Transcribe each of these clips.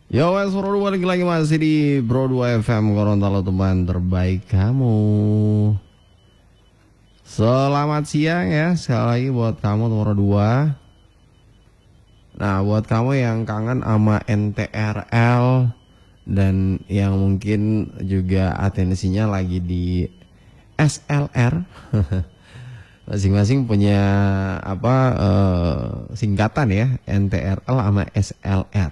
Yo, wes, Bro, balik lagi masih di Bro 2 FM Gorontalo, teman terbaik kamu. Selamat siang ya, sekali lagi buat kamu nomor 2. Nah, buat kamu yang kangen sama NTRL dan yang mungkin juga atensinya lagi di SLR, masing-masing punya apa singkatan ya, NTRL sama SLR.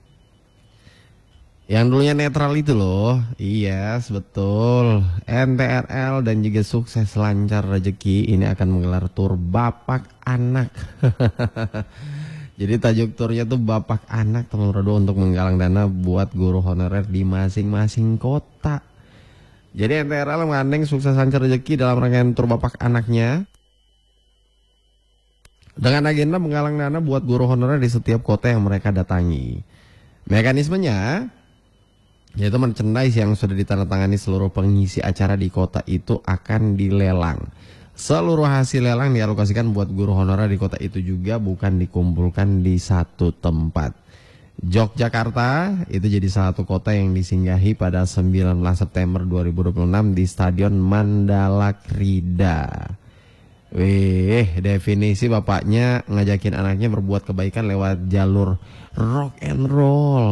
Yang dulunya netral itu loh. Iya, betul. NTRL dan juga sukses lancar rezeki ini akan menggelar tur Bapak Anak. Jadi tajuk turnya tuh Bapak Anak, teman berdua, untuk menggalang dana buat guru honorer di masing-masing kota. Jadi NTRL mengandeng sukses lancar rezeki dalam rangkaian tur Bapak Anaknya dengan agenda menggalang dana buat guru honorer di setiap kota yang mereka datangi. Mekanismenya yaitu merchandise yang sudah ditandatangani seluruh pengisi acara di kota itu akan dilelang. Seluruh hasil lelang dialokasikan buat guru honorer di kota itu juga, bukan dikumpulkan di satu tempat. Yogyakarta itu jadi satu kota yang disinggahi pada 19 September 2026 di Stadion Mandala Krida. Wih, definisi bapaknya ngajakin anaknya berbuat kebaikan lewat jalur rock and roll.